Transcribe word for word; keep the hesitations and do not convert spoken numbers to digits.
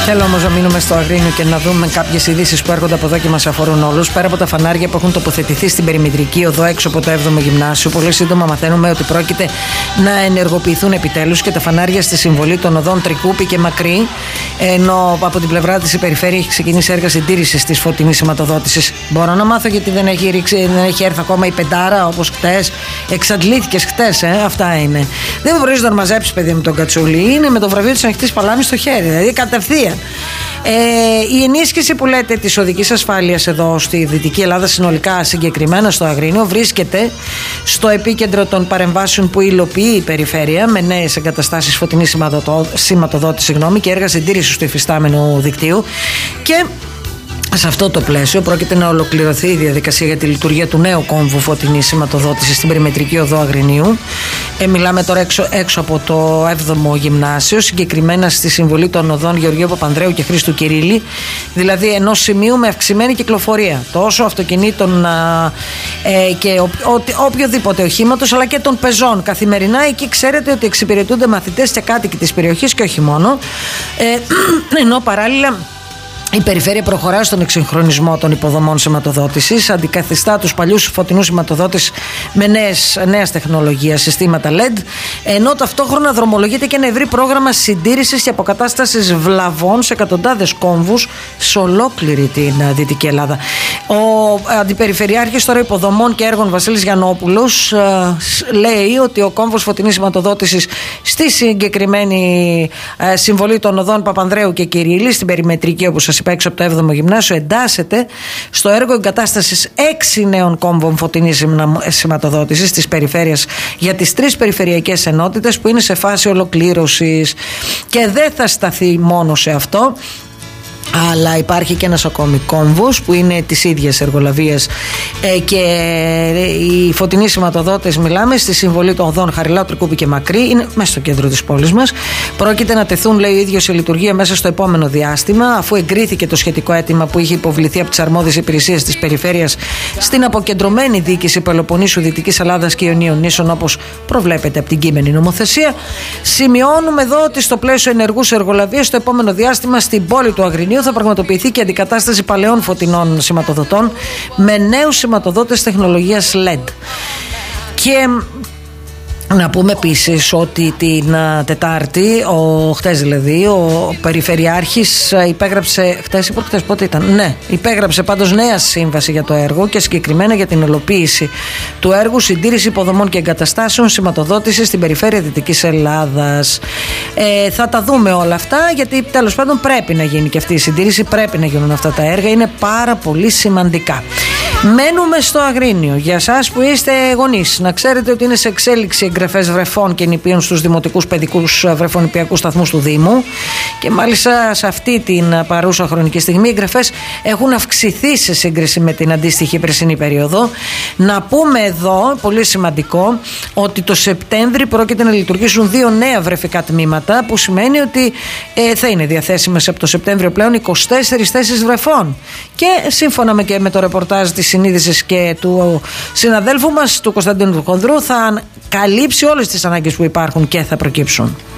Θέλω όμως να μείνουμε στο Αγρίνιο και να δούμε κάποιες ειδήσεις που έρχονται από εδώ και μας αφορούν όλους. Πέρα από τα φανάρια που έχουν τοποθετηθεί στην περιμετρική οδό έξω από το έβδομο Γυμνάσιο, πολύ σύντομα μαθαίνουμε ότι πρόκειται να ενεργοποιηθούν επιτέλους και τα φανάρια στη συμβολή των οδών Τρικούπη και Μακρύ. Ενώ από την πλευρά της η περιφέρεια έχει ξεκινήσει έργα συντήρησης της φωτεινής σηματοδότησης. Μπορώ να μάθω γιατί δεν έχει, ρίξει, δεν έχει έρθει ακόμα η πεντάρα όπως χτες. Εξαντλήθηκες χτες, ε, αυτά είναι. Δεν μπορείς να τον μαζέψεις, παιδί μου, τον Κατσούλη. Είναι με το βραβείο της ανοιχτής παλάμης στο χέρι, δηλαδή κατευθείαν. Ε, η ενίσχυση που λέτε της οδικής ασφάλειας εδώ στη Δυτική Ελλάδα, συνολικά συγκεκριμένα στο Αγρίνιο, βρίσκεται στο επίκεντρο των παρεμβάσεων που υλοποιεί η περιφέρεια με νέες εγκαταστάσεις φωτεινής σηματοδότησης και έργα συντήρησης του υφιστάμενου δικτύου. Και σε αυτό το πλαίσιο πρόκειται να ολοκληρωθεί η διαδικασία για τη λειτουργία του νέου κόμβου φωτεινής σηματοδότησης στην περιμετρική οδό Αγρινίου. Ε, μιλάμε τώρα έξω, έξω από το έβδομο Γυμνάσιο, συγκεκριμένα στη συμβολή των οδών Γεωργίου Παπανδρέου και Χρήστου Κυρίλη, δηλαδή ενός σημείου με αυξημένη κυκλοφορία τόσο αυτοκινήτων α, ε, και ο, ο, οποιοδήποτε οχήματος, αλλά και των πεζών καθημερινά. Εκεί ξέρετε ότι εξυπηρετούνται μαθητές και κάτοικοι της περιοχής και όχι μόνο, ε, ενώ παράλληλα η περιφέρεια προχωρά στον εξυγχρονισμό των υποδομών σηματοδότησης, αντικαθιστά τους παλιούς φωτεινούς σηματοδότες με νέες, νέας τεχνολογίας, συστήματα ελ ι ντι, ενώ ταυτόχρονα δρομολογείται και ένα ευρύ πρόγραμμα συντήρησης και αποκατάστασης βλαβών σε εκατοντάδες κόμβους σε ολόκληρη την Δυτική Ελλάδα. Ο Αντιπεριφερειάρχης τώρα υποδομών και έργων Βασίλης Γιαννόπουλος ε, λέει ότι ο κόμβος φωτεινής σηματοδότησης στη συγκεκριμένη ε, συμβολή των οδών Παπανδρέου και Κυρίλη, στην περιμετρική, όπως σας είπα, έξω από το έβδομο Γυμνάσιο, εντάσσεται στο έργο εγκατάστασης έξι νέων κόμβων φωτεινής σηματοδότησης της περιφέρειας για τις τρεις περιφερειακές ενότητες που είναι σε φάση ολοκλήρωσης. Και δεν θα σταθεί μόνο σε αυτό, αλλά υπάρχει και ένας ακόμη κόμβος που είναι της ίδιας εργολαβίας ε, και οι φωτεινοί σηματοδότες, μιλάμε στη συμβολή των οδών Χαριλάου, Τρικούπη και Μακρύ, είναι μέσα στο κέντρο της πόλης μας. Πρόκειται να τεθούν, λέει ο ίδιος, σε λειτουργία μέσα στο επόμενο διάστημα, αφού εγκρίθηκε το σχετικό αίτημα που είχε υποβληθεί από τις αρμόδιες υπηρεσίες της περιφέρειας στην αποκεντρωμένη διοίκηση Πελοποννήσου, Δυτικής Ελλάδας και Ιωνίων Νήσων, όπως προβλέπεται από την κείμενη νομοθεσία. Σημειώνουμε εδώ ότι στο πλαίσιο ενεργούς εργολαβίας στο επόμενο διάστημα στην πόλη του Αγρινίου θα πραγματοποιηθεί και αντικατάσταση παλαιών φωτεινών σηματοδοτών με νέους σηματοδότες τεχνολογίας ελ ι ντι. Και να πούμε επίσης ότι την Τετάρτη, ο, χτες δηλαδή, ο Περιφερειάρχης υπέγραψε, χτες ή προχτες, πότε ήταν, ναι, υπέγραψε πάντως νέα σύμβαση για το έργο και συγκεκριμένα για την υλοποίηση του έργου συντήρηση υποδομών και εγκαταστάσεων σηματοδότησης στην περιφέρεια Δυτικής Ελλάδας. Ε, θα τα δούμε όλα αυτά, γιατί τέλος πάντων πρέπει να γίνει και αυτή η συντήρηση, πρέπει να γίνουν αυτά τα έργα, είναι πάρα πολύ σημαντικά. Μένουμε στο Αγρίνιο. Για εσάς που είστε γονείς, να ξέρετε ότι είναι σε εξέλιξη εγγραφές βρεφών και νηπίων στους δημοτικούς παιδικούς βρεφονηπιακούς σταθμούς του Δήμου. Και μάλιστα σε αυτή την παρούσα χρονική στιγμή οι εγγραφές έχουν αυξηθεί σε σύγκριση με την αντίστοιχη περσινή περίοδο. Να πούμε εδώ, πολύ σημαντικό, ότι το Σεπτέμβρη πρόκειται να λειτουργήσουν δύο νέα βρεφικά τμήματα, που σημαίνει ότι ε, θα είναι διαθέσιμες από το Σεπτέμβριο πλέον είκοσι τέσσερις θέσεις βρεφών. Και σύμφωνα με, και με το ρεπορτάζ της συνείδησης και του συναδέλφου μας, του Κωνσταντίνου του Χονδρού, θα καλύψει όλες τις ανάγκες που υπάρχουν και θα προκύψουν.